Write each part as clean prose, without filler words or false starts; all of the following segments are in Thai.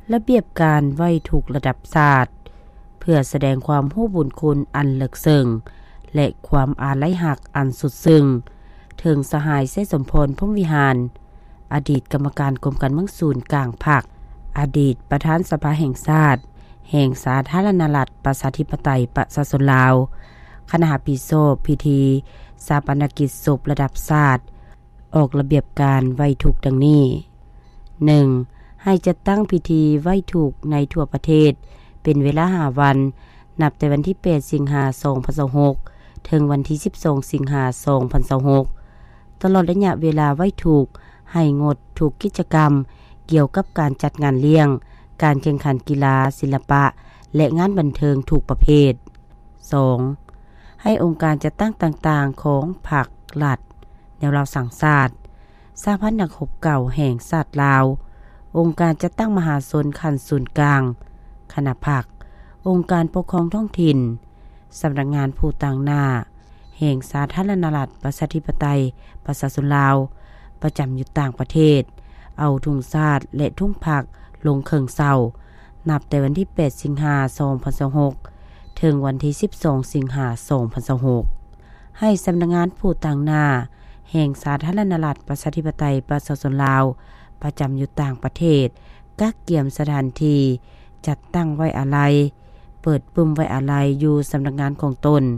ระเบียบการไว้ทุกระดับศาสตร์เพื่อแสดงความรู้บุญคุณอันลึกซึ้งและความอาลัยหักอันสุดซึ้งถึงสหายเสสมพรพรหมวิหารอดีตกรรมการกรมการเมืองศูนย์กลางภาคอดีตประธานสภาแห่งชาติแห่งสาธารณรัฐประชาธิปไตยประชาชนลาวคณะพิโซพิธีชาปนกิจศพระดับชาติออกระเบียบการไว้ทุกดังนี้ 1. ให้จัดตั้งพิธีไว้ทุกในทั่วประเทศเป็นเวลา5วันนับแต่วันที่8สิงหาคม2026ถึงวันที่12สิงหาคม2026ตลอดระยะเวลาไว้ทุกให้งดทุกกิจกรรมเกี่ยวกับการจัดงานเลี้ยงการแข่งขันกีฬาศิลปะและงานบันเทิงทุกประเภท 2. ให้องค์การจัดตั้งต่างๆของภาครัฐแนวเราสั่งศาสตร์สหพันธ์นักรบเก่าแห่งชาติลาวองค์การจัดตั้งมหาชนขั้นศูนย์กลางคณะภาคองค์การปกครองท้องถิ่นสำนักงานผู้ต่างหน้าแห่งสาธารณรัฐประชาธิปไตยประชาชนลาวประจำอยู่ต่างประเทศเอาธงชาติและธงพรรคลงเครื่องเศร้านับแต่วันที่8สิงหาคม2026ถึงวันที่12สิงหาคม2026ให้สำนักงานผู้ต่างหน้าแห่งสาธารณรัฐประชาธิปไตยประชาชนลาวประจำอยู่ต่างประเทศกักเกี่ยมสถานที่จัดตั้งไว้อาลัยเปิดปุ่มไว้อาลัยอยู่สำนักงานของตน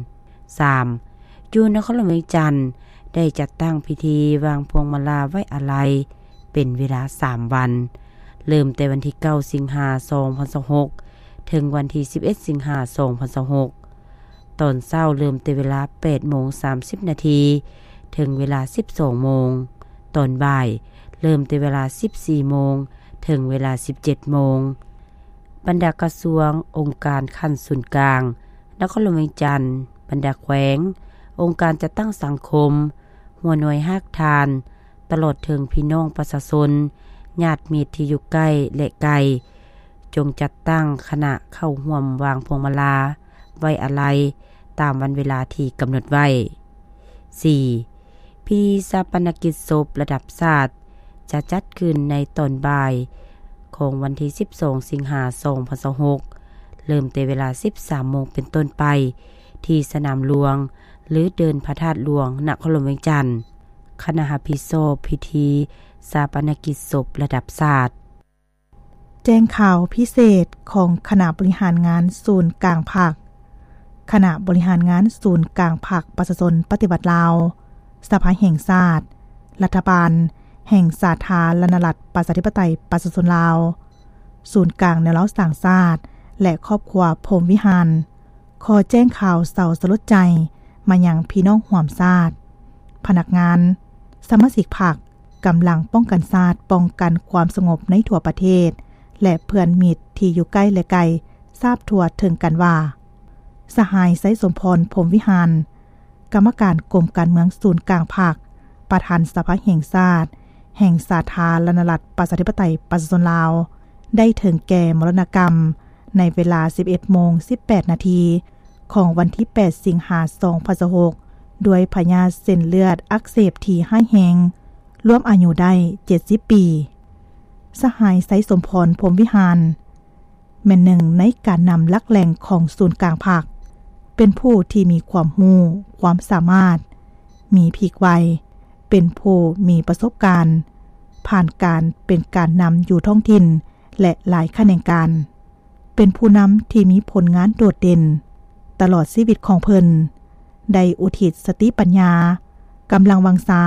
3. อยู่นครหลวงเวียงจันทน์ได้จัดตั้งพิธีวางพวงมาลาไว้อาลัยเป็นเวลา3วันเริ่มแต่วันที่9สิงหาคม2026ถึงวันที่11สิงหาคม2026ตอนเช้าเริ่มแต่เวลา 8:30 นาทีถึงเวลา 12 โมงตอนบ่ายเริ่มแต่เวลา 14 โมงถึงเวลา 17 โมงบรรดากระทรวงองค์การขั้นศูนย์กลางนครหลวงเวียงจันทน์บรรดาแขวงองค์การจัดตั้งสังคมหัวหน่วยฮักทานตลอดถึงพี่น้องประชาชนญาติมิตรที่อยู่ใกล้และไกลจงจัดตั้งคณะเข้าร่วมวางพวงมาลาไว้อาลัยตามวันเวลาที่กำหนดไว้ 4. พิธีชาปนกิจศพระดับชาติจะจัดขึ้นในตอนบ่ายของวันที่12สิงหาคม2026เริ่มแต่เวลา 13 โมงเป็นต้นไปที่สนามหลวงหรือเดินพระธาตุหลวงนครหลวงเวียงจันทน์คณะพิโซพิธีชาปนกิจศพระดับชาติแจ้งข่าวพิเศษของคณะบริหารงานศูนย์กลางภาคคณะบริหารงานศูนย์กลางภาคประชาชนปฏิบัติลาวสภาแห่งชาติรัฐบาลแห่งสาธารณรัฐประชาธิปไตยประชาชนลาวศูนย์กลางแนวเราสร้างชาติและครอบครัวพรหมวิหารขอแจ้งข่าวเศร้าสลดใจมายังพี่น้องร่วมชาติพนักงานสมาชิกพรรคกำลังป้องกันชาติป้องกันความสงบในทั่วประเทศและเพื่อนมิตรที่อยู่ใกล้และไกลทราบทั่วถึงกันว่าสหายไสสมพรพรหมวิหารกรรมการกรมการเมืองศูนย์กลางภาคประธานสภาแห่งชาติแห่งสาธารณรัฐประชาธิปไตยประชาชนลาวได้ถึงแก่มรณกรรมในเวลา 11:18 นาทีของวันที่8สิงหาคม2026ด้วยพยาธิเส้นเลือดอักเสบที่ร้ายแรงรวมอายุได้70ปีสหายไสสมพรพรหมวิหารแม่นหนึ่งในการนำหลักแหล่งของศูนย์กลางภาคเป็นผู้ที่มีความรู้ความสามารถมีพลิกไวเป็นผู้มีประสบการณ์ผ่านการเป็นการนำอยู่ท้องถิ่นและหลายแขนงการเป็นผู้นำที่มีผลงานโดดเด่นตลอดชีวิตของเพิ่นได้อุทิศสติปัญญากำลังวังชา